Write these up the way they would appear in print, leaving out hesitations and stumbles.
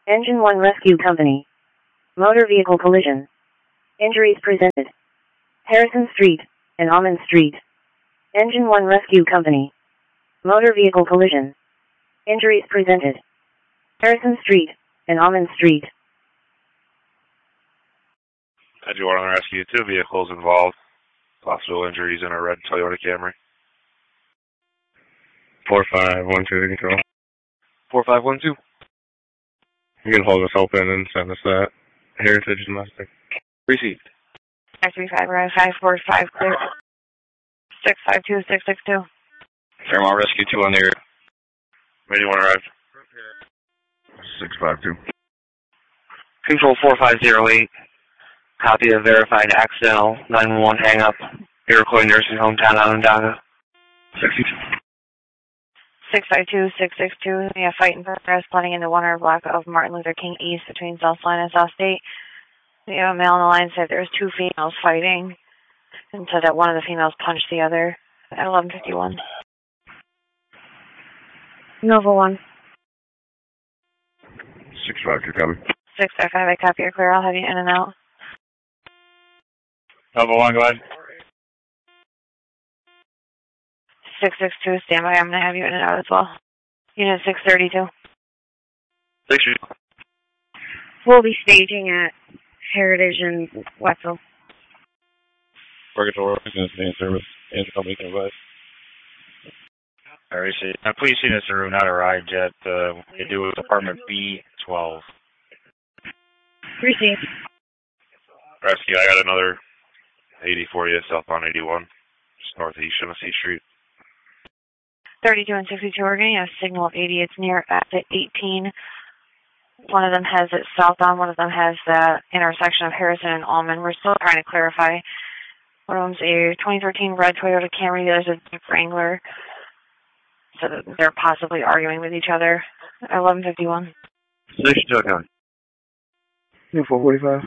Engine 1 Rescue Company. Motor vehicle collision. Injuries presented. Harrison Street and Almond Street. Engine 1 Rescue Company. Motor vehicle collision. Injuries presented. Harrison Street and Almond Street. Engine 1 on the rescue. 2 vehicles involved. Possible injuries in a red Toyota Camry. 4512 control. 4512. You can hold us open and send us that. Heritage domestic. Received. 535, arrive 545, clear. 652, 662. Fairmont Rescue 2 on the air. Engine 1 arrived. 652. Control 4508. Copy of verified accidental 911 hang up. Iroquois Nursing Home, Town Onondaga. 652, 662. We have fight in progress planning in the 100 block of Martin Luther King East between South Line and South State. We have a male on the line said there's 2 females fighting and said that one of the females punched the other at 11:51. Nova 1. 652 coming. 655, I copy your clear. I'll have you in and out. Nova 1, go ahead. 662, stand by. I'm going to have you in and out as well. Unit 632. 632. We'll be staging at Heritage and Wetzel. Purgatory, in service, and company can advise. Alright, so please see this room, not arrived yet. We do with apartment B12. Received. Rescue, I got another 80 for you, southbound 81. Just northeast Genesee Street. 32 and 62 are getting a signal of 80. It's near exit 18. One of them has it southbound. One of them has the intersection of Harrison and Almond. We're still trying to clarify. One of them's a 2013 red Toyota Camry. The other's a Jeep Wrangler. So they're possibly arguing with each other. 11:51. 62 coming. 445.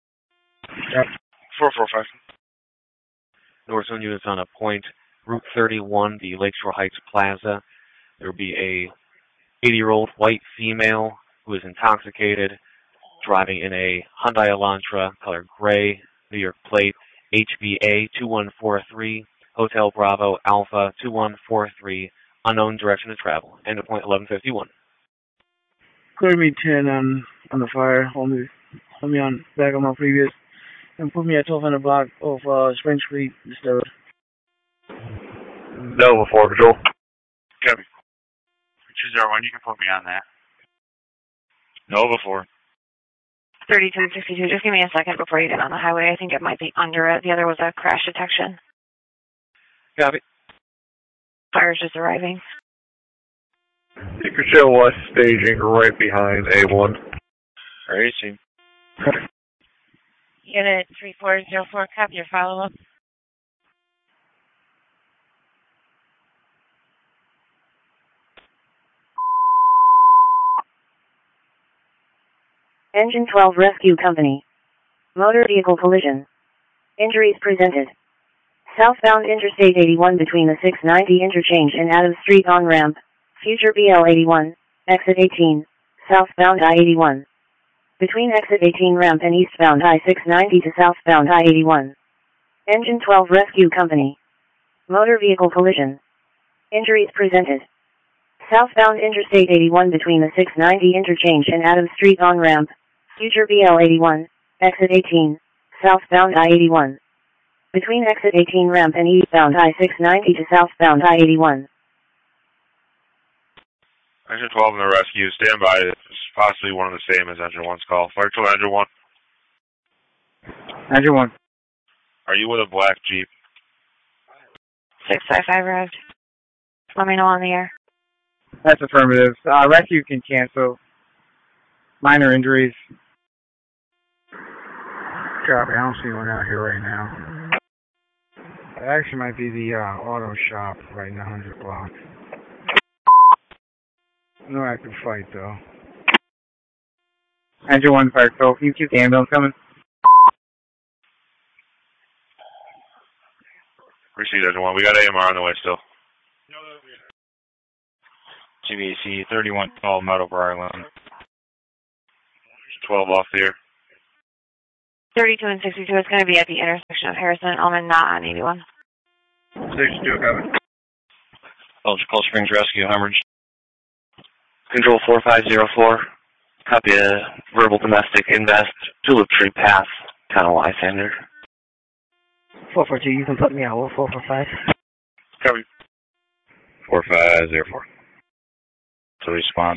445. Northzone units on a point. Route 31, the Lakeshore Heights Plaza. There will be a 80-year-old white female who is intoxicated, driving in a Hyundai Elantra, color gray, New York plate, HBA 2143, Hotel Bravo Alpha 2143, unknown direction of travel. End of point 11:51. Clear me 10 on the fire. Hold me on back on my previous, and put me at 1200 block of Spring Street disturbed. Nova 4 Patrol. Copy. 201, you can put me on that. Nova 4. 32 and 62. Just give me a second before you get on the highway. I think it might be under it. The other was a crash detection. Copy. Fire's just arriving. Secret Shell West staging right behind A1. Alright, team. Unit 3404, copy your follow-up. Engine 12 Rescue Company. Motor vehicle collision. Injuries presented. Southbound Interstate 81 between the 690 interchange and Adams Street on-ramp, future BL 81, exit 18, southbound I-81. Between exit 18 ramp and eastbound I-690 to southbound I-81. Engine 12 Rescue Company. Motor vehicle collision. Injuries presented. Southbound Interstate 81 between the 690 interchange and Adams Street on-ramp, future BL 81, exit 18, southbound I-81. Between exit 18 ramp and eastbound I-690 to southbound I-81. Engine 12 in the rescue. Stand by. It's possibly one of the same as Engine 1's call. Fire to Engine 1. Engine 1. Are you with a black Jeep? 655 arrived. Let me know on the air. That's affirmative. Rescue can cancel. Minor injuries. Copy. I don't see one out here right now. It actually might be the auto shop right in the 100 block. No active fight, though. Engine 1 fire control. Can you keep the ambulance coming? Received, Engine 1. We got AMR on the way still. GBC 3112 Meadowbrook Island. 12 off the air. 32 and 62 is going to be at the intersection of Harrison and Allman, not on 81. 62, coming. Cold Springs Rescue, Hemorrhage. Control 4504. Copy a verbal domestic invest, Tulip Tree Path, Town of Lysander. 442, you can put me out. 445. Copy. 4504. The response.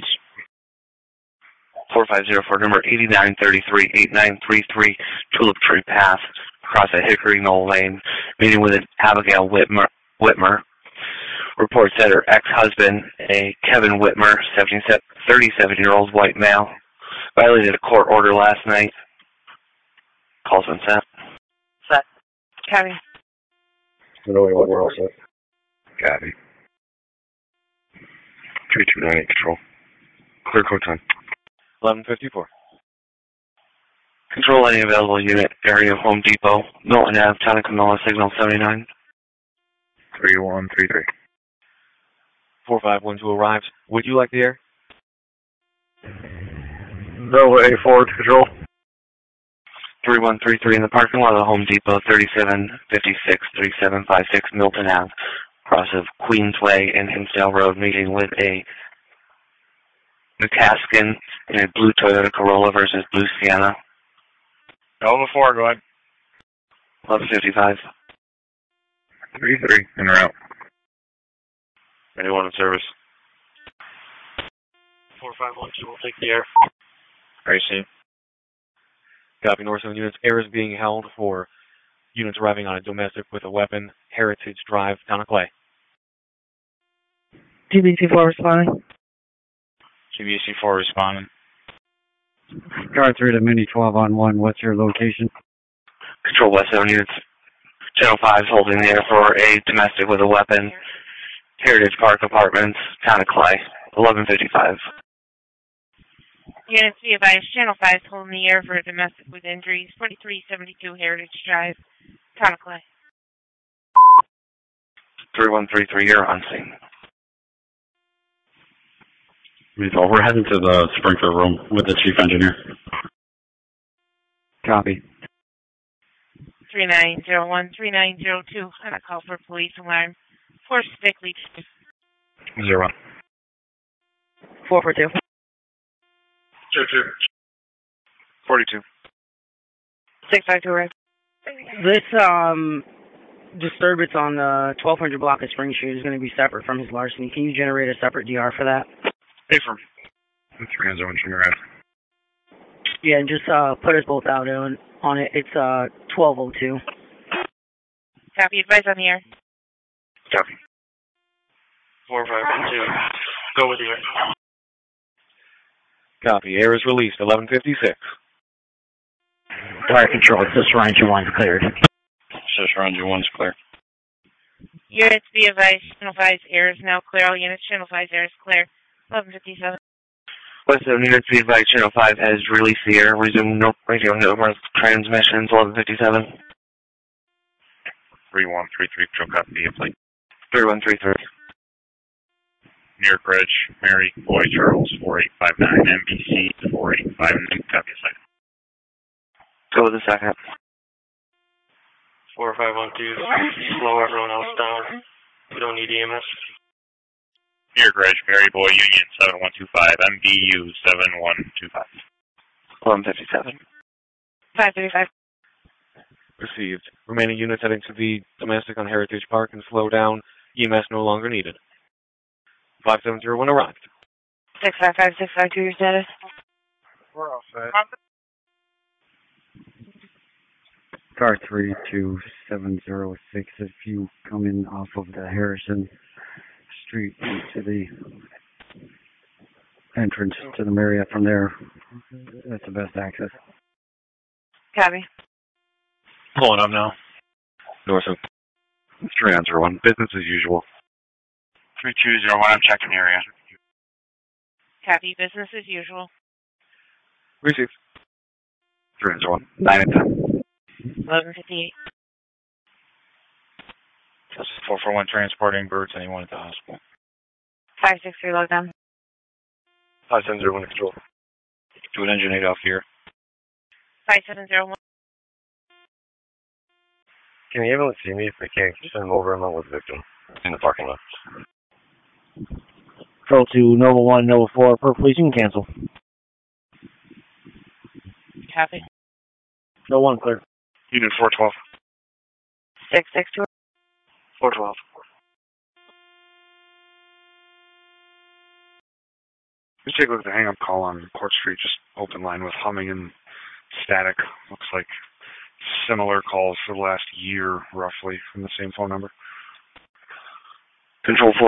4504, number 8933-8933, Tulip Tree Path, across a Hickory Knoll Lane, meeting with an Abigail Whitmer. Reports that her ex-husband, a Kevin Whitmer, 37-year-old white male, violated a court order last night. Call's been sent. Set. Copy. No, we're all set. Copy. 3298 control. Clear code time. 11:54. Control any available unit, area of Home Depot, Milton Ave, Town of Camilla, signal 79. 3133. 4512 arrives. Would you like the air? Nova 84 control. 3133 in the parking lot of Home Depot, 3756-3756 Milton Ave, across of Queensway and Hinsdale Road, meeting with a McCaskin in a blue Toyota Corolla versus blue Sienna. Nova 4, go ahead. 1155. 33 in route. Anyone in service? 4512 will take the air. Racing. Copy, Northern units. Air is being held for units arriving on a domestic with a weapon, Heritage Drive, Town of Clay. GBC4 responding. GBC4 responding. Car 3 to Mini 12 on 1. What's your location? Control West 7 units. Channel 5 is holding the air for a domestic with a weapon, Heritage Park Apartments, Town of Clay, 1155. Units be advised, Channel 5 is holding the air for a domestic with injuries, 2372 Heritage Drive, Town of Clay. 3133, you're on scene. We're heading to the Springfield room with the chief engineer. Copy. 3901, 3902, on a call for police alarm for Stickley. 01. 442. 42. 652 arrived. This disturbance on the 1200 block of Spring Street is going to be separate from his larceny. Can you generate a separate DR for that? Affirm. 3 on zone, Junior Ave. Yeah, and just put us both out on it. It's 1202. Copy, advice on the air. Copy. 4512. Go with you. Copy. Air is released. 1156. Fire control. This Ranger 1's cleared. This Ranger 1's clear. Units be advised, Channel 5's air is now clear. All units, Channel 5's air is clear. 1157. West 7 units be advised, Channel 5 has released the air. Resume radio network transmissions, 1157. 3133, control copy via plate. 3133. Near Bridge, Mary, Boy, Charles, 4859, MPC, 4859, copy a second. Go with the second. 4512. Slow everyone else down. We don't need EMS. Near Bridge, Mary, Boy, Union, 7125, MBU, 7125. 1157. 535. Received. Remaining units heading to the domestic on Heritage Park and slow down. EMS no longer needed. 5701 arrived. 655, 652, your status. We're all set. Car 3 to 706. If you come in off of the Harrison Street to the entrance to the Marriott from there, that's the best access. Copy. Pulling up now. Northern. 301, business as usual. 3201, I'm checking the area. Copy, business as usual. Received. 301, 9 and 10. 1158. This is 441 transporting birds, anyone at the hospital. 563, load down. 5701 control. Do an engine 8 off here. 5701. Can the ambulance see me? If they can't, send them over. I'm out with the victim in the parking lot. Control to Nova 1, Nova 4, per police, you can cancel. Copy. Nova 1, clear. Unit 412. 662. 412. Let's take a look at the hang-up call on Court Street, just open line with humming and static. Looks like similar calls for the last year, roughly, from the same phone number. Control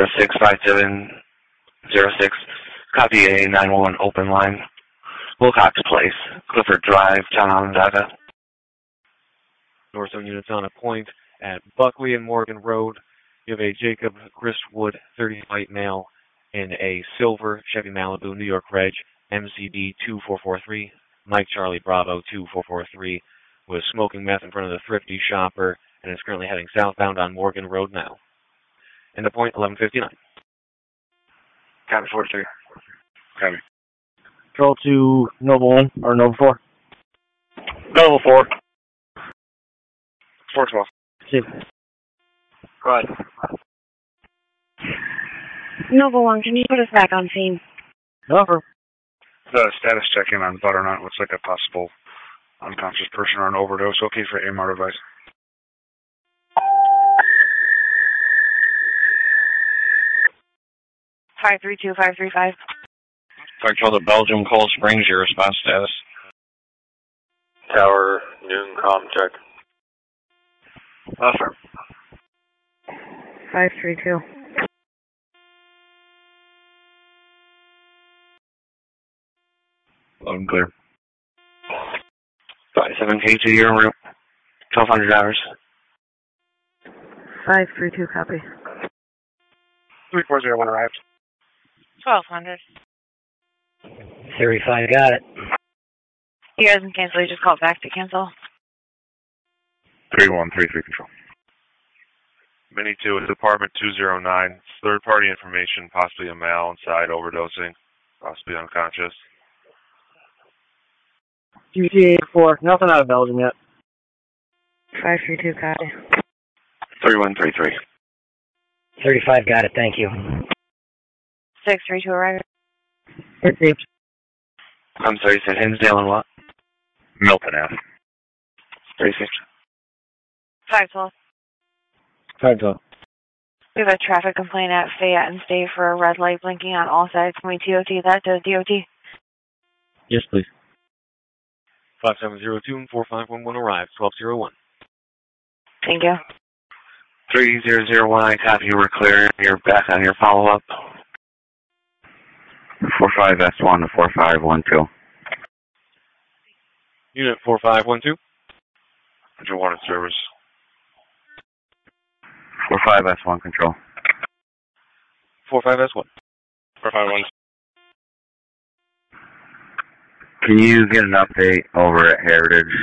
4506-5706. Copy a 911 open line. Wilcox Place, Clifford Drive, Town Onondaga. North Zone units on a point at Buckley and Morgan Road. You have a Jacob Gristwood 30 white male in a silver Chevy Malibu New York Reg MCB 2443, Mike Charlie Bravo 2443, was smoking meth in front of the Thrifty Shopper and is currently heading southbound on Morgan Road now. And the point 1159. Copy 43. Copy. Control to Nova 1, or Nova 4. Nova 4. 412. See. Go ahead. Nova 1, can you put us back on scene? Offer. The status check-in on Butternut looks like a possible unconscious person or an overdose. Okay for AMR advice. Five 535. Control to Belgium, Cold Springs, your response status. Tower, noon, comm check. Offer. 532. Loud and clear. 57K to your route. $1,200. 532, copy. 3401 arrived. 1200. 35, got it. You guys can cancel, you just call back to cancel. 3133 control. Mini 2 is apartment 209. Third-party information, possibly a male inside overdosing, possibly unconscious. QTA 4, nothing out of Belgium yet. 532, copy. 3133. 35, got it, thank you. 632 arriving. Received. I'm sorry, you said Hinsdale and what? Milton Ave. 36. 512. 512. We have a traffic complaint at Fayette and State for a red light blinking on all sides. Can we TOT that to DOT? Yes, please. 5702 and 4511 arrived, 1201. Thank you. 3001, I copy you were clear. You're back on your follow-up. 45S1 to 4512. Unit 4512. Control 1 service. 45S1 control. 45S1. 451. Can you get an update over at Heritage?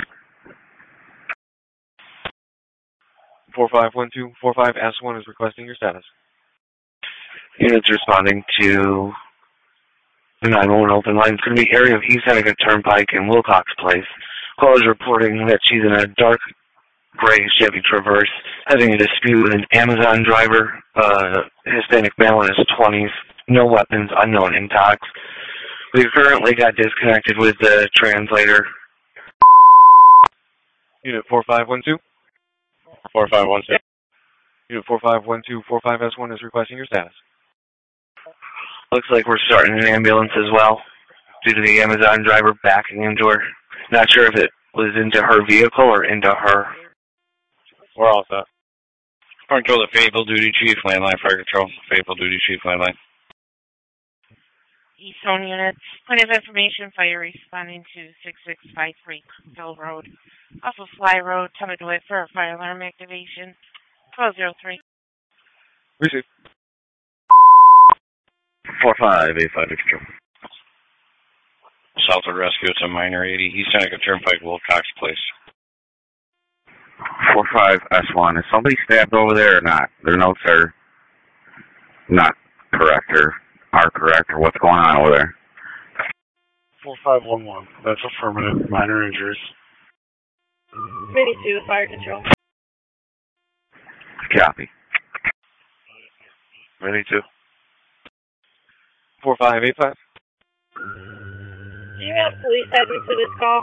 4512, 45S1 is requesting your status. Units responding to the 911 open line. It's going to be area of East Seneca Turnpike and Wilcox Place. Caller is reporting that she's in a dark gray Chevy Traverse having a dispute with an Amazon driver, Hispanic male in his 20s, no weapons, unknown intox. We've currently got disconnected with the translator. Unit 4512. 4516. Unit 4512, 45S1 is requesting your status. Looks like we're starting an ambulance as well, due to the Amazon driver backing into her. Not sure if it was into her vehicle or into her. We're all set. Control the Fayetteville Duty Chief, landline fire control. Fayetteville Duty Chief, landline. East Zone units. Point of information, fire responding to 6653 Hill Road. Off of Fly Road, Tumidwit for a fire alarm activation. 1203. Receive. 4585 control. Southwood Rescue, it's a minor 80. East Seneca Turnpike, Wilcox Place. 45S1. Is somebody stabbed over there or not? Their notes are not correct or are correct, or what's going on over there? 4511. That's affirmative. Minor injuries. 32, fire control. Copy. 22. 4585. Do you have police admin to this call?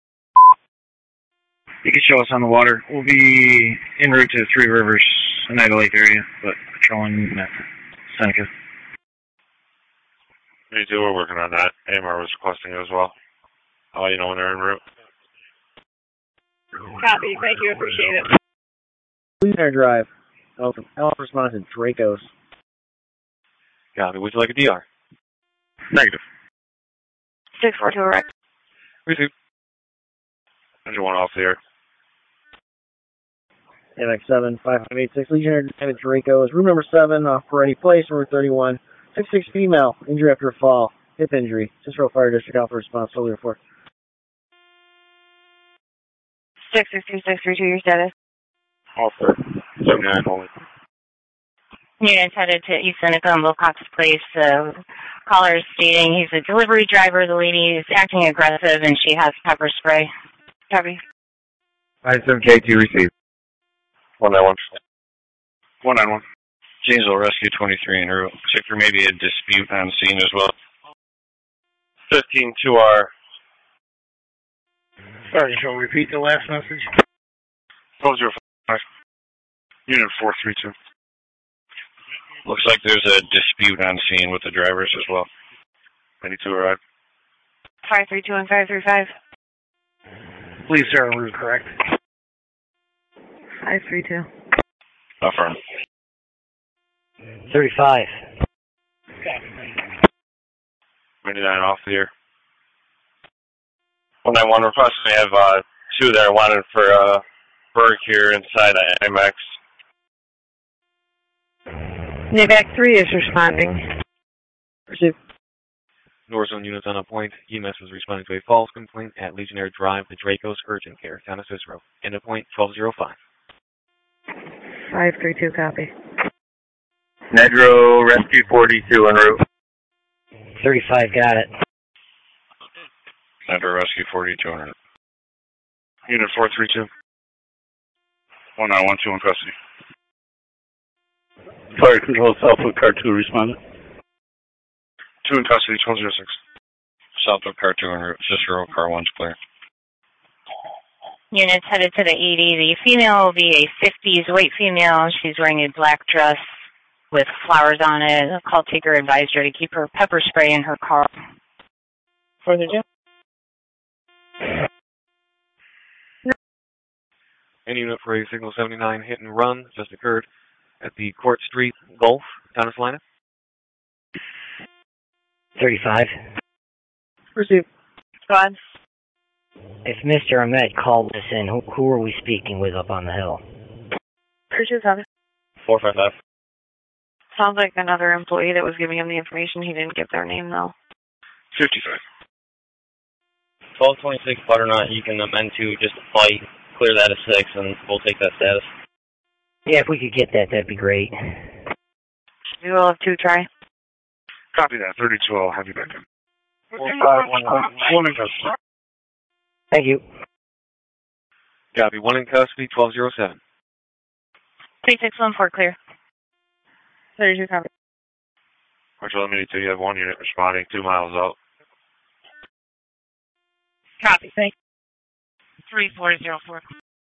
You can show us on the water. We'll be en route to Three Rivers, Oneida Lake area, but patrolling at Seneca. 22, we're working on that. AMR was requesting it as well. I'll let you know when they're en route. Copy. Thank you. Appreciate it. Clear Drive. Alpha response to Dracos. Copy. Would you like a DR? Negative. 642 erect. Receive. Engine 1 off the air. MX7 5586 Legionnaire Drive at Dracos. Room number 7 off Peretti Place, room 31. 66 female. Injury after a fall. Hip injury. Cicero Fire District Alpha response. Solely report. 662 your status. All clear. 79 only. Units headed to East Seneca and Wilcox Place. Caller is stating he's a delivery driver. The lady is acting aggressive and she has pepper spray. Copy. 57K2 receive. 191. 191. Janesville Rescue 23 en route. Check there may be a dispute on scene as well. 15 2R. Sergeant, shall we repeat the last message? 405. Unit 432. Looks like there's a dispute on scene with the drivers as well. 92 arrived. 532 and 535. Please, sir, en route, correct? 532. Affirm. 35. 29 off the air. 191 request. We have 2 there wanted for Berg here inside IMAX. NIVAC 3 is responding. Receive. North Zone units on a point. EMS was responding to a false complaint at Legionnaire Drive, the Dracos Urgent Care, town of Cicero. End of point 1205. 532, copy. Nedro Rescue 42 en route. 35, got it. Nedro Rescue 42 en route. Unit 432. 1912 in custody. Fire Control Southwood Car 2 responded. 2 in custody, 1206. Southwood Car 2 en route. Cicero Car 1's clear. Units headed to the ED. The female will be a 50s white female. She's wearing a black dress with flowers on it. A call taker advised her to keep her pepper spray in her car. Further due. Any unit for a Signal 79 hit and run just occurred at the Court Street Gulf, town of Salina. 35. Receive. Go ahead. If Mr. Ahmed called us in, who are we speaking with up on the hill? 32, copy. 455. Sounds like another employee that was giving him the information. He didn't give their name, though. 55. 1226 Butternut, you can amend to just flight, clear that at 6, and we'll take that status. Yeah, if we could get that, that'd be great. We will have 2 try. Copy that. 32, I'll have you back in. 4511. Thank you. Copy. 1 in custody, 1207. 3614 clear. 32, copy. Actually, let me tell you have 1 unit responding 2 miles out. Copy, thank you. 3404.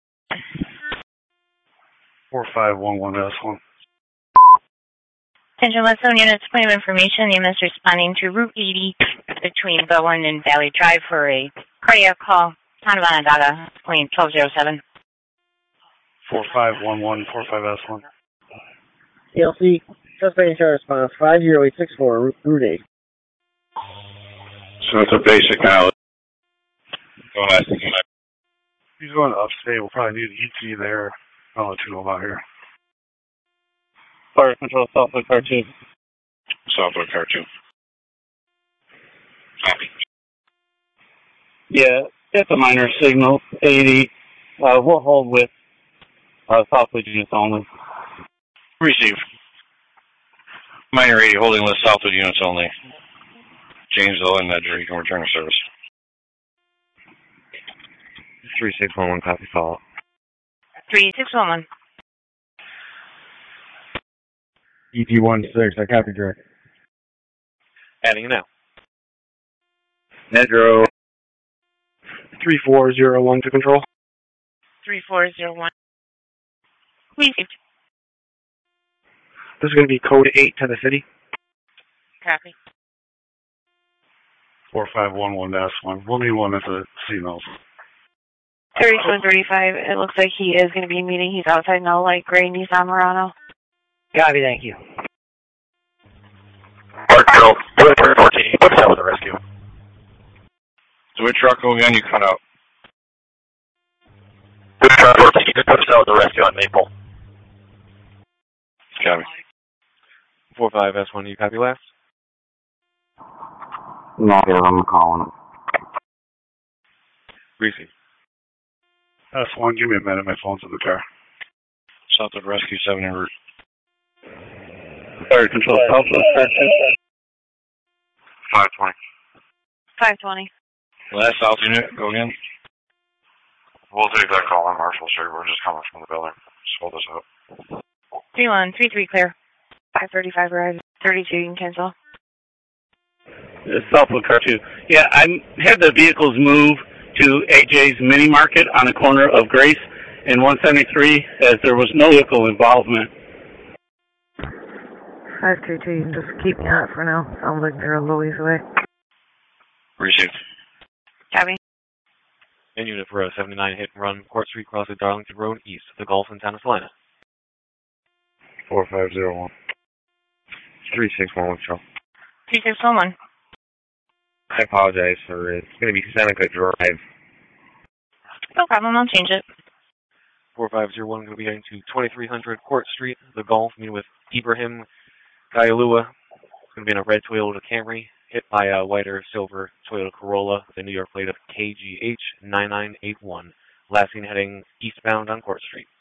4511S1. Attention West Zone units, point of information. EMS responding to Route 80 between Bowen and Valley Drive for a cardiac call. Town of Onondaga, point 1207. 4511, 45S1. TLC, suspect insurance response 50864, Route 8. So it's a basic knowledge. Go ahead. He's going upstate. We'll probably need ET there. I'll let you know about here. Fire Control Southwood Car 2. Southwood Car 2. Copy. Yeah, it's a minor signal, 80. We'll hold with Southwood units only. Receive. Minor 80 holding with Southwood units only. James Lowe and Nedger, you can return to service. 3611, copy follow. 3611. EP16, I copy direct. Adding it now. Nedro. 3401 to control. 3401. Received. This is going to be code 8 to the city. Copy. 4511-1. We'll need one at the C-Mills. 3235. It looks like he is going to be meeting. He's outside now, light gray Nissan Murano. Copy, thank you. Park Drill, 14, what's up with the rescue? So which truck go again? You cut out. Truck 14, just put us out with the rescue on Maple. Copy. 45S1, you copy last? Negative, I'm calling him. Receive. S1, give me a minute. My phone's in the car. Southwood Rescue 7 en route. Fire control, Southwood. 520. 520. Last South unit, go again. We'll take that call on Marshall Street. We're just coming from the building. Just hold this up. 3133 clear. 535 arrives. 32, you can cancel. Southwood Car 2. Yeah, I had the vehicles move to AJ's Mini Market on the corner of Grace and 173 as there was no vehicle involvement. 522, you can just keep me on it for now. Sounds like they're a little ways away. Received. Copy. In unit for a 79 hit and run, Court Street, cross at Darlington Road, east of the Gulf in Santa Salina. 4501. 3611, Charles. 3611. I apologize for it. It's going to be Seneca Drive. No problem, I'll change it. 4501 going to be heading to 2300 Court Street, the Gulf, meeting with Ibrahim Kayalua. It's going to be in a red Toyota Camry, hit by a white or silver Toyota Corolla with a New York plate of KGH 9981. Last seen heading eastbound on Court Street.